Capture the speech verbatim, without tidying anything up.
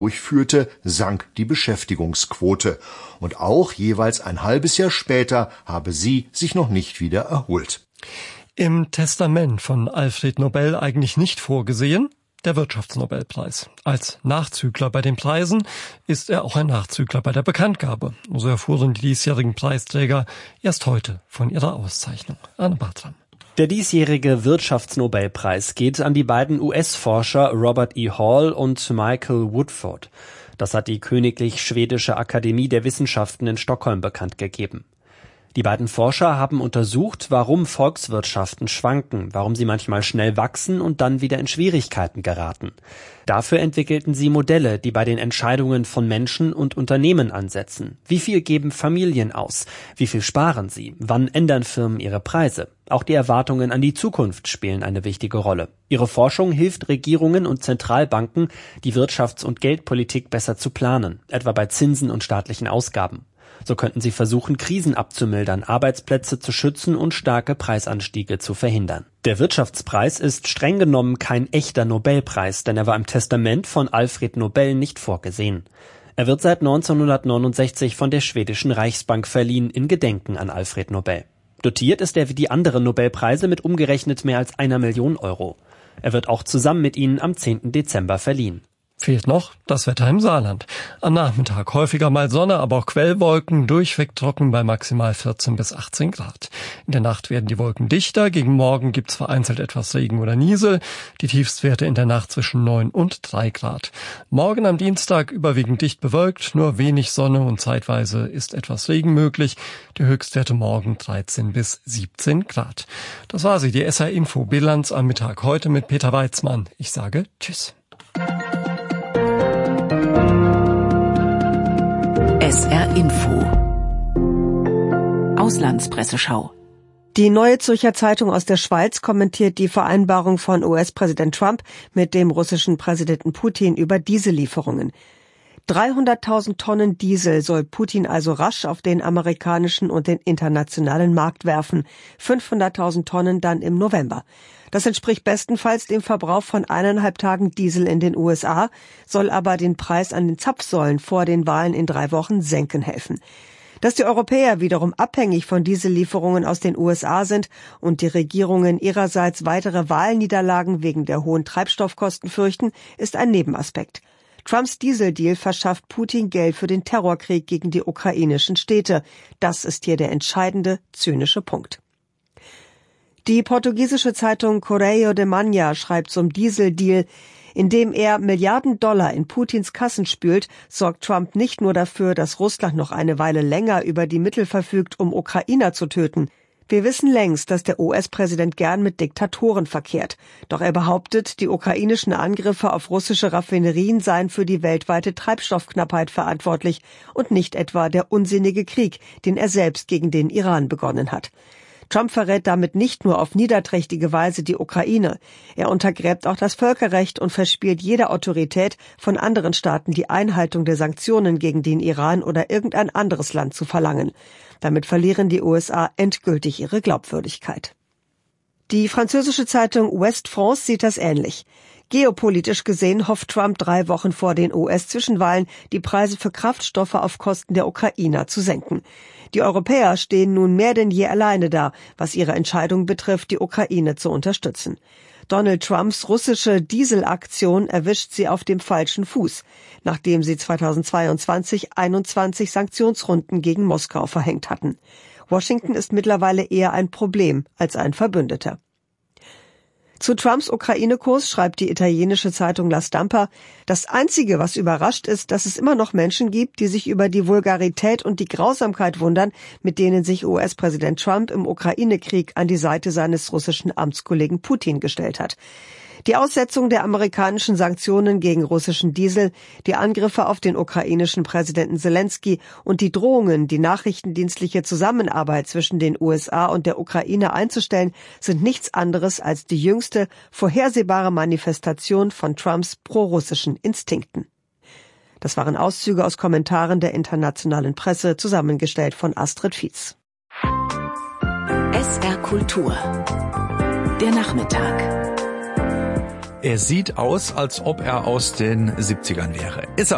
durchführte, sank die Beschäftigungsquote. Und auch jeweils ein halbes Jahr später habe sie sich noch nicht wieder erholt. Im Testament von Alfred Nobel eigentlich nicht vorgesehen? Der Wirtschaftsnobelpreis. Als Nachzügler bei den Preisen ist er auch ein Nachzügler bei der Bekanntgabe. So erfuhren die diesjährigen Preisträger erst heute von ihrer Auszeichnung. Arne Bartram. Der diesjährige Wirtschaftsnobelpreis geht an die beiden U S-Forscher Robert E. Hall und Michael Woodford. Das hat die Königlich Schwedische Akademie der Wissenschaften in Stockholm bekannt gegeben. Die beiden Forscher haben untersucht, warum Volkswirtschaften schwanken, warum sie manchmal schnell wachsen und dann wieder in Schwierigkeiten geraten. Dafür entwickelten sie Modelle, die bei den Entscheidungen von Menschen und Unternehmen ansetzen. Wie viel geben Familien aus? Wie viel sparen sie? Wann ändern Firmen ihre Preise? Auch die Erwartungen an die Zukunft spielen eine wichtige Rolle. Ihre Forschung hilft Regierungen und Zentralbanken, die Wirtschafts- und Geldpolitik besser zu planen, etwa bei Zinsen und staatlichen Ausgaben. So könnten sie versuchen, Krisen abzumildern, Arbeitsplätze zu schützen und starke Preisanstiege zu verhindern. Der Wirtschaftspreis ist streng genommen kein echter Nobelpreis, denn er war im Testament von Alfred Nobel nicht vorgesehen. Er wird seit neunzehnhundertneunundsechzig von der schwedischen Reichsbank verliehen in Gedenken an Alfred Nobel. Dotiert ist er wie die anderen Nobelpreise mit umgerechnet mehr als einer Million Euro. Er wird auch zusammen mit ihnen am zehnten Dezember verliehen. Fehlt noch das Wetter im Saarland. Am Nachmittag häufiger mal Sonne, aber auch Quellwolken, durchweg trocken bei maximal vierzehn bis achtzehn Grad. In der Nacht werden die Wolken dichter, gegen Morgen gibt's vereinzelt etwas Regen oder Niesel. Die Tiefstwerte in der Nacht zwischen neun und drei Grad. Morgen am Dienstag überwiegend dicht bewölkt, nur wenig Sonne und zeitweise ist etwas Regen möglich. Die Höchstwerte morgen dreizehn bis siebzehn Grad. Das war sie, die S R Info Bilanz am Mittag heute mit Peter Weizmann. Ich sage Tschüss. S R Info Auslandspresseschau. Die Neue Zürcher Zeitung aus der Schweiz kommentiert die Vereinbarung von U S-Präsident Trump mit dem russischen Präsidenten Putin über Diesellieferungen. dreihunderttausend Tonnen Diesel soll Putin also rasch auf den amerikanischen und den internationalen Markt werfen, fünfhunderttausend Tonnen dann im November. Das entspricht bestenfalls dem Verbrauch von eineinhalb Tagen Diesel in den U S A, soll aber den Preis an den Zapfsäulen vor den Wahlen in drei Wochen senken helfen. Dass die Europäer wiederum abhängig von Diesellieferungen aus den U S A sind und die Regierungen ihrerseits weitere Wahlniederlagen wegen der hohen Treibstoffkosten fürchten, ist ein Nebenaspekt. Trumps Dieseldeal verschafft Putin Geld für den Terrorkrieg gegen die ukrainischen Städte. Das ist hier der entscheidende, zynische Punkt. Die portugiesische Zeitung Correio de Manhã schreibt zum Dieseldeal: Indem er Milliarden Dollar in Putins Kassen spült, sorgt Trump nicht nur dafür, dass Russland noch eine Weile länger über die Mittel verfügt, um Ukrainer zu töten. Wir wissen längst, dass der U S-Präsident gern mit Diktatoren verkehrt. Doch er behauptet, die ukrainischen Angriffe auf russische Raffinerien seien für die weltweite Treibstoffknappheit verantwortlich und nicht etwa der unsinnige Krieg, den er selbst gegen den Iran begonnen hat. Trump verrät damit nicht nur auf niederträchtige Weise die Ukraine. Er untergräbt auch das Völkerrecht und verspielt jede Autorität, von anderen Staaten die Einhaltung der Sanktionen gegen den Iran oder irgendein anderes Land zu verlangen. Damit verlieren die U S A endgültig ihre Glaubwürdigkeit. Die französische Zeitung Ouest France sieht das ähnlich. Geopolitisch gesehen hofft Trump drei Wochen vor den U S-Zwischenwahlen, die Preise für Kraftstoffe auf Kosten der Ukrainer zu senken. Die Europäer stehen nun mehr denn je alleine da, was ihre Entscheidung betrifft, die Ukraine zu unterstützen. Donald Trumps russische Dieselaktion erwischt sie auf dem falschen Fuß, nachdem sie zweitausendzweiundzwanzig einundzwanzig Sanktionsrunden gegen Moskau verhängt hatten. Washington ist mittlerweile eher ein Problem als ein Verbündeter. Zu Trumps Ukraine-Kurs schreibt die italienische Zeitung La Stampa: Das Einzige, was überrascht, ist, dass es immer noch Menschen gibt, die sich über die Vulgarität und die Grausamkeit wundern, mit denen sich U S-Präsident Trump im Ukraine-Krieg an die Seite seines russischen Amtskollegen Putin gestellt hat. Die Aussetzung der amerikanischen Sanktionen gegen russischen Diesel, die Angriffe auf den ukrainischen Präsidenten Selensky und die Drohungen, die nachrichtendienstliche Zusammenarbeit zwischen den U S A und der Ukraine einzustellen, sind nichts anderes als die jüngste, vorhersehbare Manifestation von Trumps prorussischen Instinkten. Das waren Auszüge aus Kommentaren der internationalen Presse, zusammengestellt von Astrid Fietz. S R Kultur. Der Nachmittag. Er sieht aus, als ob er aus den siebzigern wäre. Ist er